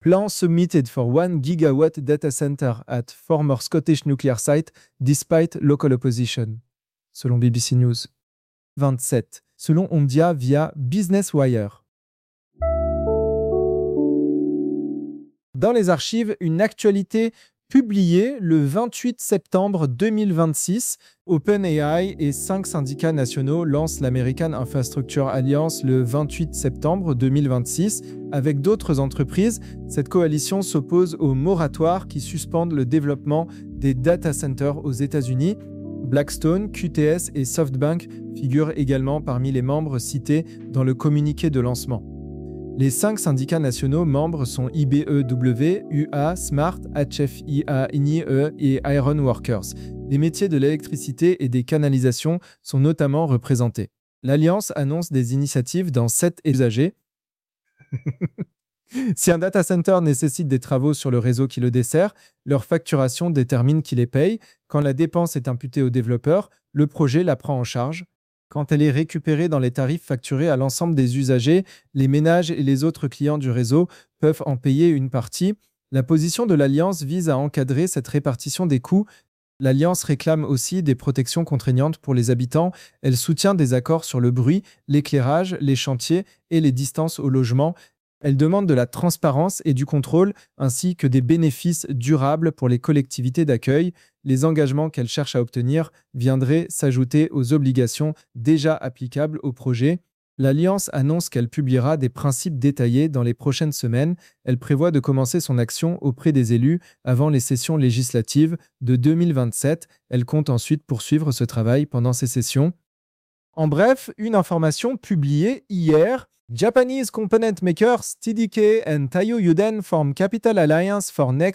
Plan submitted for 1 gigawatt data center at former Scottish nuclear site despite local opposition, selon BBC News. 27. Selon Omdia via Business Wire. Dans les archives, une actualité publiée le 28 septembre 2026. OpenAI et 5 syndicats nationaux lancent l'American Infrastructure Alliance le 28 septembre 2026. Avec d'autres entreprises, cette coalition s'oppose aux moratoires qui suspendent le développement des data centers aux États-Unis. Blackstone, QTS et SoftBank figurent également parmi les membres cités dans le communiqué de lancement. Les 5 syndicats nationaux membres sont IBEW, UA, Smart, HFIA, INIE et Iron Workers. Les métiers de l'électricité et des canalisations sont notamment représentés. L'Alliance annonce des initiatives dans 7 usagers. Si un data center nécessite des travaux sur le réseau qui le dessert, leur facturation détermine qui les paye. Quand la dépense est imputée au développeur, le projet la prend en charge. Quand elle est récupérée dans les tarifs facturés à l'ensemble des usagers, les ménages et les autres clients du réseau peuvent en payer une partie. La position de l'Alliance vise à encadrer cette répartition des coûts. L'Alliance réclame aussi des protections contraignantes pour les habitants. Elle soutient des accords sur le bruit, l'éclairage, les chantiers et les distances au logement. Elle demande de la transparence et du contrôle, ainsi que des bénéfices durables pour les collectivités d'accueil. Les engagements qu'elle cherche à obtenir viendraient s'ajouter aux obligations déjà applicables au projet. L'Alliance annonce qu'elle publiera des principes détaillés dans les prochaines semaines. Elle prévoit de commencer son action auprès des élus avant les sessions législatives de 2027. Elle compte ensuite poursuivre ce travail pendant ces sessions. En bref, une information publiée hier. Japanese component makers TDK and Taiyo Yuden form Capital Alliance for Next